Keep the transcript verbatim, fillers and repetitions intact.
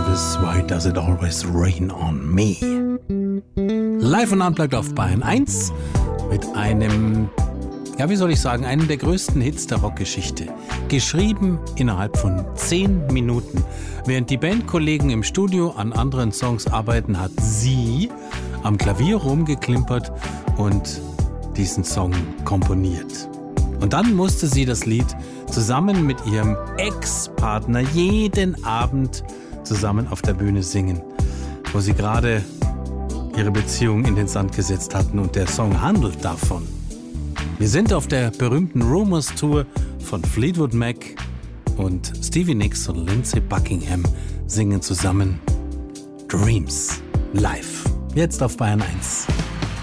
Elvis, Why Does It Always Rain on Me? Live und Unplugged auf Bayern eins mit einem, ja wie soll ich sagen, einem der größten Hits der Rockgeschichte. Geschrieben innerhalb von zehn Minuten. Während die Bandkollegen im Studio an anderen Songs arbeiten, hat sie am Klavier rumgeklimpert und diesen Song komponiert. Und dann musste sie das Lied zusammen mit ihrem Ex-Partner jeden Abend zusammen auf der Bühne singen, wo sie gerade ihre Beziehung in den Sand gesetzt hatten und der Song handelt davon. Wir sind auf der berühmten Rumours Tour von Fleetwood Mac und Stevie Nicks und Lindsey Buckingham singen zusammen Dreams live. Jetzt auf Bayern eins.